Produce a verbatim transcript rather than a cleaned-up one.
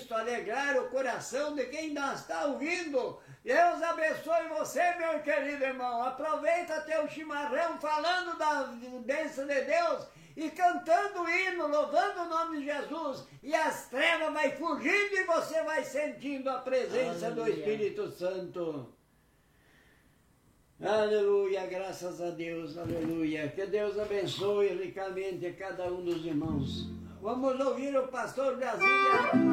Cristo alegrar o coração de quem ainda está ouvindo. Deus abençoe você, meu querido irmão. Aproveita teu chimarrão falando da bênção de Deus e cantando o hino, louvando o nome de Jesus. E as trevas vai fugindo e você vai sentindo a presença Aleluia. Do Espírito Santo. Aleluia, graças a Deus, aleluia. Que Deus abençoe ricamente cada um dos irmãos. Vamos ouvir o pastor Brasília.